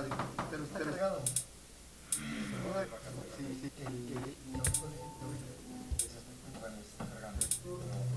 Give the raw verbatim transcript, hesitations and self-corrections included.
radio. Pero está cargado. Sí, sí. El que no puede. Bueno, está cargando.